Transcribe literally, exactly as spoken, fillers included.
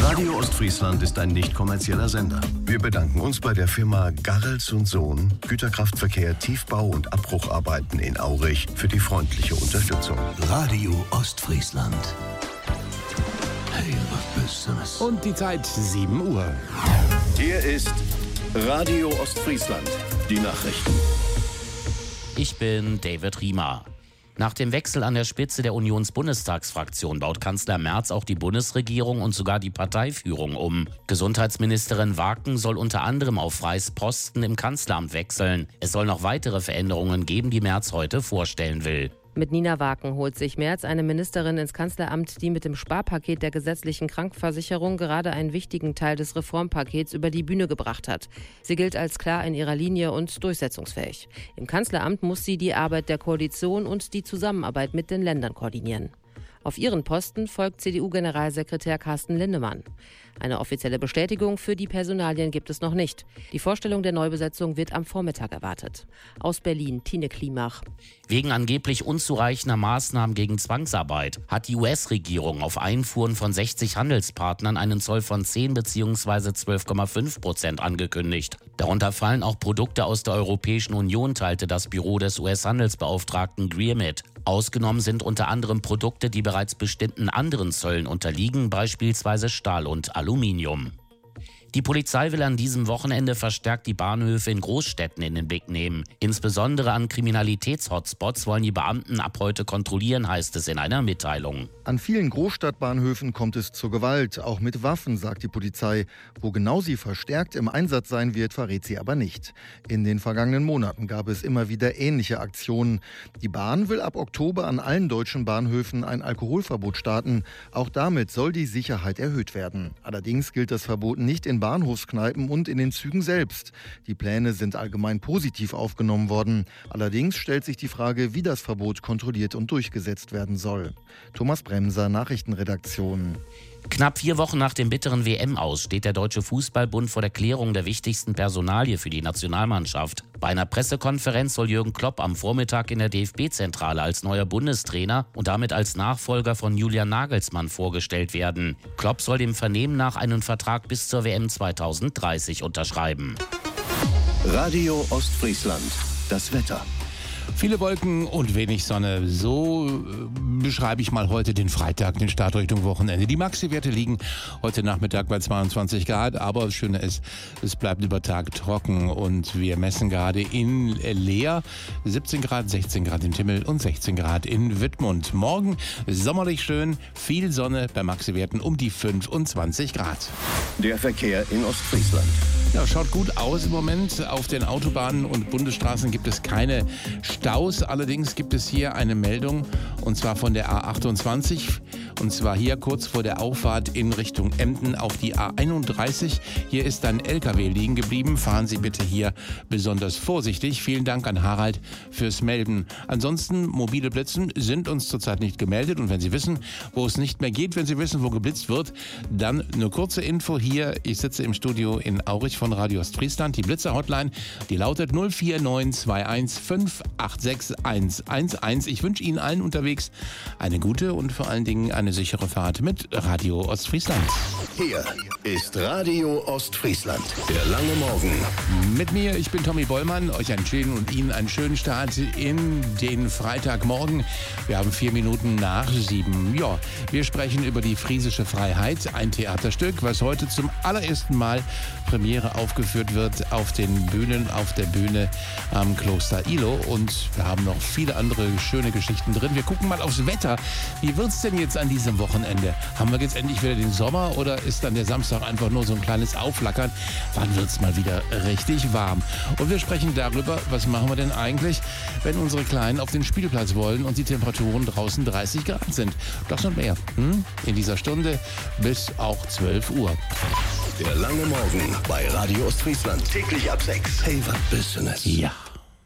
Radio Ostfriesland ist ein nicht kommerzieller Sender. Wir bedanken uns bei der Firma Garrels und Sohn, Güterkraftverkehr, Tiefbau und Abbrucharbeiten in Aurich für die freundliche Unterstützung. Radio Ostfriesland. Hey, was bist du? Und die Zeit sieben Uhr. Hier ist Radio Ostfriesland. Die Nachrichten. Ich bin David Riemer. Nach dem Wechsel an der Spitze der Unionsbundestagsfraktion baut Kanzler Merz auch die Bundesregierung und sogar die Parteiführung um. Gesundheitsministerin Waken soll unter anderem auf Freys Posten im Kanzleramt wechseln. Es soll noch weitere Veränderungen geben, die Merz heute vorstellen will. Mit Nina Waken holt sich Merz eine Ministerin ins Kanzleramt, die mit dem Sparpaket der gesetzlichen Krankenversicherung gerade einen wichtigen Teil des Reformpakets über die Bühne gebracht hat. Sie gilt als klar in ihrer Linie und durchsetzungsfähig. Im Kanzleramt muss sie die Arbeit der Koalition und die Zusammenarbeit mit den Ländern koordinieren. Auf ihren Posten folgt C D U-Generalsekretär Carsten Linnemann. Eine offizielle Bestätigung für die Personalien gibt es noch nicht. Die Vorstellung der Neubesetzung wird am Vormittag erwartet. Aus Berlin, Tine Klimach. Wegen angeblich unzureichender Maßnahmen gegen Zwangsarbeit hat die U S-Regierung auf Einfuhren von sechzig Handelspartnern einen Zoll von zehn bzw. zwölf Komma fünf Prozent angekündigt. Darunter fallen auch Produkte aus der Europäischen Union, teilte das Büro des U S-Handelsbeauftragten Greer mit. Ausgenommen sind unter anderem Produkte, die bereits bestimmten anderen Zöllen unterliegen, beispielsweise Stahl und Aluminium. Die Polizei will an diesem Wochenende verstärkt die Bahnhöfe in Großstädten in den Blick nehmen. Insbesondere an Kriminalitätshotspots wollen die Beamten ab heute kontrollieren, heißt es in einer Mitteilung. An vielen Großstadtbahnhöfen kommt es zur Gewalt, auch mit Waffen, sagt die Polizei. Wo genau sie verstärkt im Einsatz sein wird, verrät sie aber nicht. In den vergangenen Monaten gab es immer wieder ähnliche Aktionen. Die Bahn will ab Oktober an allen deutschen Bahnhöfen ein Alkoholverbot starten. Auch damit soll die Sicherheit erhöht werden. Allerdings gilt das Verbot nicht in Bahnhofskneipen und in den Zügen selbst. Die Pläne sind allgemein positiv aufgenommen worden. Allerdings stellt sich die Frage, wie das Verbot kontrolliert und durchgesetzt werden soll. Thomas Bremser, Nachrichtenredaktion. Knapp vier Wochen nach dem bitteren W M-Aus steht der Deutsche Fußballbund vor der Klärung der wichtigsten Personalie für die Nationalmannschaft. Bei einer Pressekonferenz soll Jürgen Klopp am Vormittag in der D F B-Zentrale als neuer Bundestrainer und damit als Nachfolger von Julian Nagelsmann vorgestellt werden. Klopp soll dem Vernehmen nach einen Vertrag bis zur W M zweitausenddreißig unterschreiben. Radio Ostfriesland. Das Wetter. Viele Wolken und wenig Sonne. So äh, beschreibe ich mal heute den Freitag, den Start Richtung Wochenende. Die Maxi-Werte liegen heute Nachmittag bei zweiundzwanzig Grad, aber das Schöne ist, es bleibt über Tag trocken und wir messen gerade in Leer siebzehn Grad, sechzehn Grad in Timmel und sechzehn Grad in Wittmund. Morgen sommerlich schön, viel Sonne, bei Maxi-Werten um die fünfundzwanzig Grad. Der Verkehr in Ostfriesland. Ja, schaut gut aus im Moment. Auf den Autobahnen und Bundesstraßen gibt es keine Staus. Allerdings gibt es hier eine Meldung, und zwar von der A achtundzwanzig. Und zwar hier kurz vor der Auffahrt in Richtung Emden auf die A einunddreißig. Hier ist ein L K W liegen geblieben. Fahren Sie bitte hier besonders vorsichtig. Vielen Dank an Harald fürs Melden. Ansonsten, mobile Blitzen sind uns zurzeit nicht gemeldet. Und wenn Sie wissen, wo es nicht mehr geht, wenn Sie wissen, wo geblitzt wird, dann eine kurze Info hier. Ich sitze im Studio in Aurich von Radio Ostfriesland. Die Blitzer-Hotline, die lautet null vier neun zwei eins fünf acht sechs eins eins eins. Ich wünsche Ihnen allen unterwegs eine gute und vor allen Dingen eine sichere Fahrt mit Radio Ostfriesland. Hier ist Radio Ostfriesland. Der lange Morgen. Mit mir, ich bin Tommy Bollmann. Euch einen schönen und Ihnen einen schönen Start in den Freitagmorgen. Wir haben vier Minuten nach sieben. Ja, wir sprechen über die Friesische Freiheit, ein Theaterstück, was heute zum allerersten Mal Premiere aufgeführt wird auf den Bühnen, auf der Bühne am Kloster Ilo. Und wir haben noch viele andere schöne Geschichten drin. Wir gucken mal aufs Wetter. Wie wird es denn jetzt an diesem Wochenende? Haben wir jetzt endlich wieder den Sommer oder ist dann der Samstag einfach nur so ein kleines Auflackern? Wann wird es mal wieder richtig warm? Und wir sprechen darüber, was machen wir denn eigentlich, wenn unsere Kleinen auf den Spielplatz wollen und die Temperaturen draußen dreißig Grad sind. Das und mehr hm? in dieser Stunde bis auch zwölf Uhr. Der lange Morgen bei Radio Ostfriesland. Täglich ab sechs. Hey, was bist du denn? Ja.